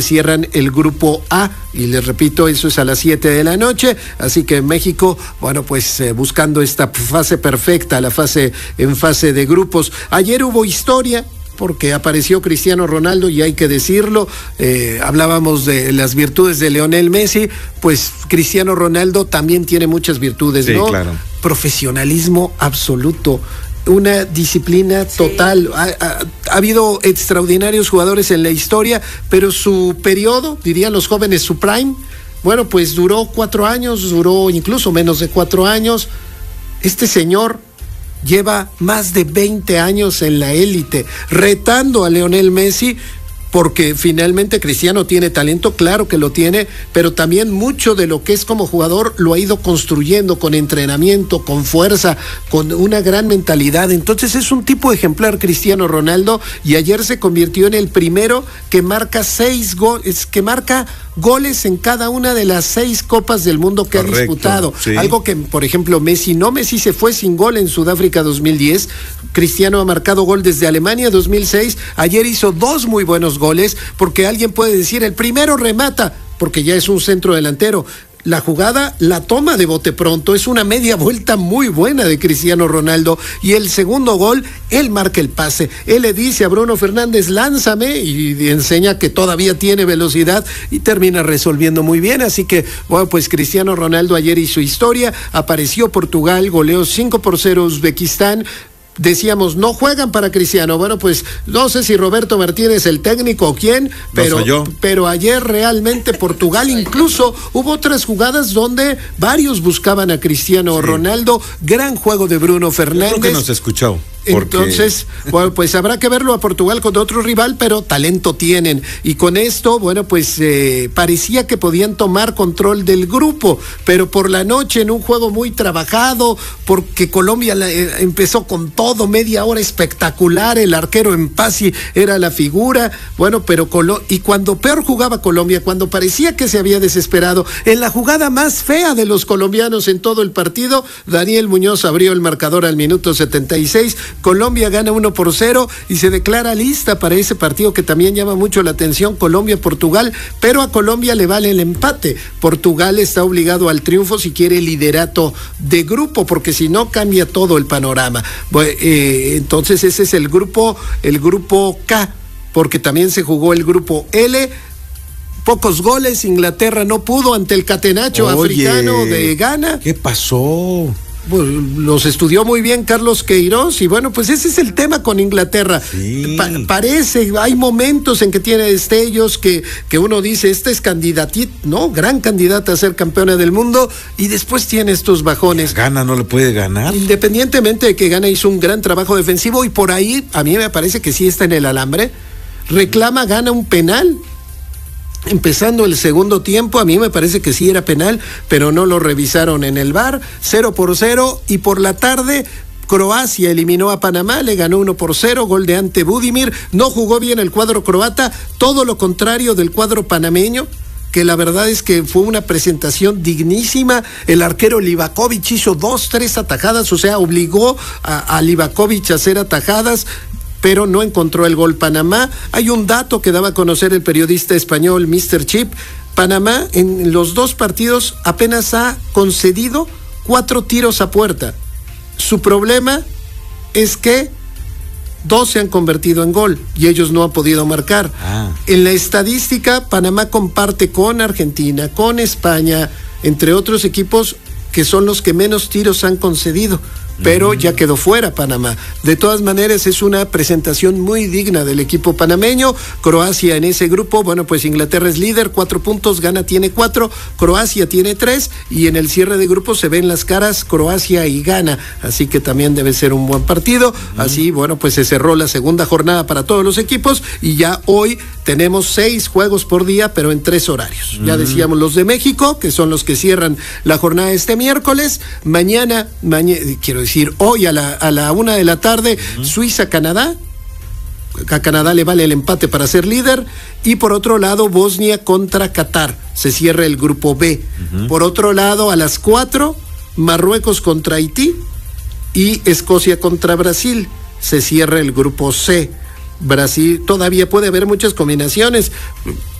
cierran el grupo A, y les repito, eso es a las 7 de la noche, así que México, bueno, pues buscando esta fase perfecta, la fase en fase de grupos. Ayer hubo historia, porque apareció Cristiano Ronaldo, y hay que decirlo, hablábamos de las virtudes de Lionel Messi, pues Cristiano Ronaldo también tiene muchas virtudes, sí, ¿no? Claro. Profesionalismo absoluto, una disciplina total. Ha habido extraordinarios jugadores en la historia, pero su periodo, dirían los jóvenes, su prime, bueno, pues duró 4 años, duró incluso menos de 4 años. Este señor lleva más de 20 años en la élite, retando a Lionel Messi, porque finalmente Cristiano tiene talento, claro que lo tiene, pero también mucho de lo que es como jugador lo ha ido construyendo con entrenamiento, con fuerza, con una gran mentalidad. Entonces es un tipo ejemplar Cristiano Ronaldo, y ayer se convirtió en el primero que marca 6 goles, que marca goles en cada una de las 6 copas del mundo que ha disputado. Sí. Algo que, por ejemplo, Messi se fue sin gol en Sudáfrica 2010. Cristiano ha marcado gol desde Alemania 2006. Ayer hizo 2 muy buenos goles, porque alguien puede decir, el primero remata, porque ya es un centro delantero. La jugada la toma de bote pronto, es una media vuelta muy buena de Cristiano Ronaldo, y el segundo gol, él marca el pase, él le dice a Bruno Fernández, lánzame, y enseña que todavía tiene velocidad, y termina resolviendo muy bien. Así que, bueno, pues Cristiano Ronaldo ayer hizo historia, apareció Portugal, goleó 5-0 Uzbekistán. Decíamos, no juegan para Cristiano. Bueno, pues no sé si Roberto Martínez, el técnico, o quién, pero ayer realmente Portugal, incluso hubo otras jugadas donde varios buscaban a Cristiano Ronaldo. Gran juego de Bruno Fernández. Creo que nos escuchó. Entonces, bueno, pues habrá que verlo a Portugal contra otro rival, pero talento tienen. Y con esto, bueno, pues parecía que podían tomar control del grupo, pero por la noche, en un juego muy trabajado, porque Colombia empezó con todo, media hora espectacular, el arquero Empasi era la figura, bueno, pero y cuando peor jugaba Colombia, cuando parecía que se había desesperado, en la jugada más fea de los colombianos en todo el partido, Daniel Muñoz abrió el marcador al minuto 76, Colombia gana 1-0 y se declara lista para ese partido que también llama mucho la atención, Colombia-Portugal, pero a Colombia le vale el empate. Portugal está obligado al triunfo si quiere el liderato de grupo, porque si no cambia todo el panorama. Entonces ese es el grupo K, porque también se jugó el grupo L. Pocos goles, Inglaterra no pudo ante el catenacho africano de Ghana. ¿Qué pasó? Pues los estudió muy bien Carlos Queiroz, y bueno, pues ese es el tema con Inglaterra. Sí. Parece, hay momentos en que tiene destellos que uno dice, esta es candidatita, ¿no? Gran candidata a ser campeona del mundo, y después tiene estos bajones. Ghana no le puede ganar. Independientemente de que Ghana hizo un gran trabajo defensivo, y por ahí a mí me parece que sí está en el alambre, reclama Ghana un penal. Empezando el segundo tiempo, a mí me parece que sí era penal, pero no lo revisaron en el VAR. 0-0, y por la tarde Croacia eliminó a Panamá, le ganó 1-0, gol de Ante Budimir. No jugó bien el cuadro croata, todo lo contrario del cuadro panameño, que la verdad es que fue una presentación dignísima. El arquero Livakovic hizo 2-3 atajadas, o sea, obligó a Livakovic a hacer atajadas, pero no encontró el gol Panamá. Hay un dato que daba a conocer el periodista español Mr. Chip. Panamá en los 2 partidos apenas ha concedido 4 tiros a puerta. Su problema es que 2 se han convertido en gol y ellos no han podido marcar. En la estadística, Panamá comparte con Argentina, con España, entre otros equipos que son los que menos tiros han concedido, pero ya quedó fuera Panamá. De todas maneras, es una presentación muy digna del equipo panameño. Croacia en ese grupo, bueno, pues Inglaterra es líder, 4 puntos, Ghana tiene 4, Croacia tiene 3, y en el cierre de grupo se ven las caras Croacia y Ghana, así que también debe ser un buen partido. Así, bueno, pues se cerró la segunda jornada para todos los equipos, y ya hoy tenemos 6 juegos por día, pero en 3 horarios. Ya decíamos los de México, que son los que cierran la jornada este miércoles. Mañana, quiero decir, hoy a la 1 de la tarde, Suiza-Canadá. A Canadá le vale el empate para ser líder. Y por otro lado, Bosnia contra Qatar. Se cierra el grupo B. Por otro lado, a las 4, Marruecos contra Haití. Y Escocia contra Brasil. Se cierra el grupo C. Brasil, todavía puede haber muchas combinaciones.